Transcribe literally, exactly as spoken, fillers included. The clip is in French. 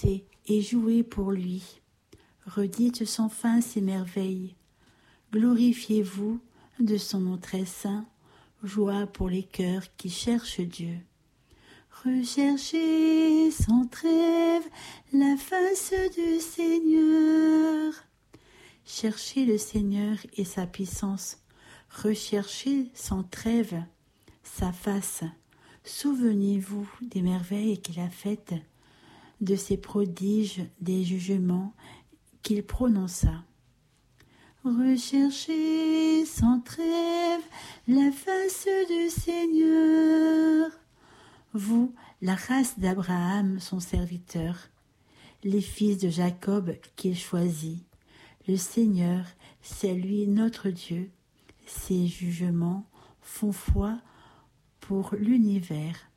chantez et jouez pour lui. Redites sans fin ses merveilles. Glorifiez-vous de son nom très saint, joie pour les cœurs qui cherchent Dieu. Recherchez sans trêve la face du Seigneur. Cherchez le Seigneur et sa puissance. Recherchez sans trêve sa face. Souvenez-vous des merveilles qu'il a faites, de ses prodiges, des jugements qu'il prononça. Recherchez sans trêve la face du Seigneur. Vous, la race d'Abraham, son serviteur, les fils de Jacob qu'il choisit. Le Seigneur, c'est lui notre Dieu. Ses jugements font foi pour l'univers.